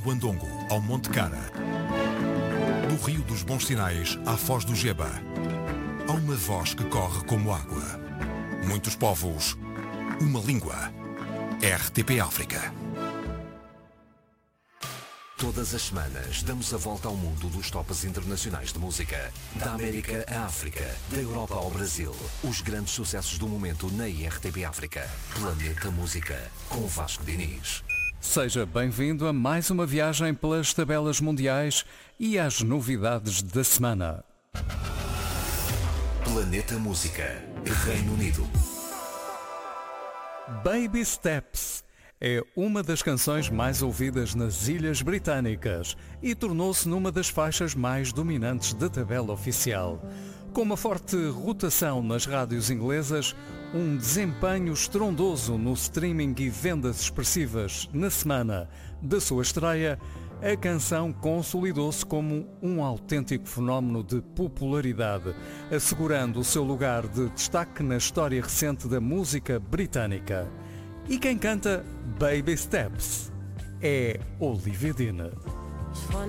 do Andongo ao Monte Cara, do Rio dos Bons Sinais à Foz do Geba, há uma voz que corre como água. Muitos povos, uma língua. RTP África. Todas as semanas damos a volta ao mundo dos tops internacionais de música. Da América à África, da Europa ao Brasil. Os grandes sucessos do momento na RTP África. Planeta Música, com Vasco Diniz. Seja bem-vindo a mais uma viagem pelas tabelas mundiais e às novidades da semana. Planeta Música, Reino Unido. Baby Steps é uma das canções mais ouvidas nas Ilhas Britânicas e tornou-se numa das faixas mais dominantes da tabela oficial. Com uma forte rotação nas rádios inglesas, um desempenho estrondoso no streaming e vendas expressivas na semana da sua estreia, a canção consolidou-se como um autêntico fenómeno de popularidade, assegurando o seu lugar de destaque na história recente da música britânica. E quem canta Baby Steps é Olivia Dean.